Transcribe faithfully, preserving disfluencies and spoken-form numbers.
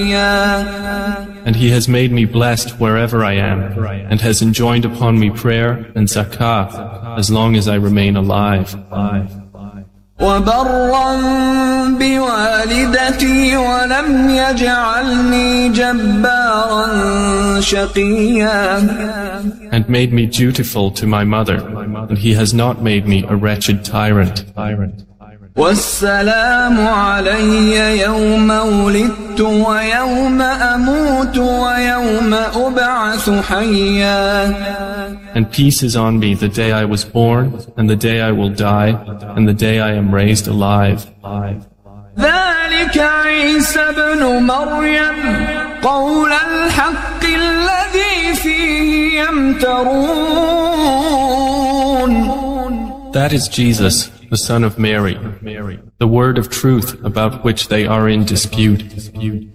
And He has made me blessed wherever I am, and has enjoined upon me prayer and zakah as long as I remain alive. وبرا بوالدتي ولم يجعلني جبارا شقيا. And made me dutiful to my mother, and He has not made me a wretched tyrant. والسلام علي يوم ولدت ويوم أموت ويوم أبعث حيا. And peace is on me the day I was born, and the day I will die, and the day I am raised alive. ذلك عيسى ابن مريم قول الحق الذي فيه يمترون. That is Jesus, the son of Mary, the word of truth about which they are in dispute.